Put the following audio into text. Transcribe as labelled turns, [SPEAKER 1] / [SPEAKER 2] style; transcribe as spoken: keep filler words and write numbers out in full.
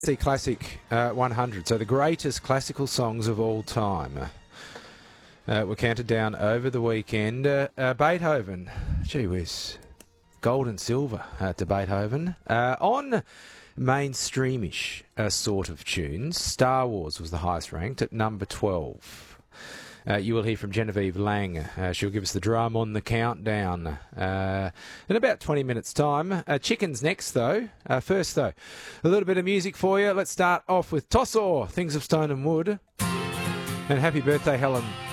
[SPEAKER 1] The Classic uh, one hundred, so the greatest classical songs of all time uh, were counted down over the weekend. Uh, uh, Beethoven, gee whiz, gold and silver uh, to Beethoven. Uh, on mainstreamish uh, sort of tunes, Star Wars was the highest ranked at number twelve. Uh, you will hear from Genevieve Lang. Uh, she'll give us the drum on the countdown uh, in about twenty minutes' time. Uh, Chicken's next, though. Uh, first, though, a little bit of music for you. Let's start off with Tosaw, Things of Stone and Wood. And happy birthday, Helen.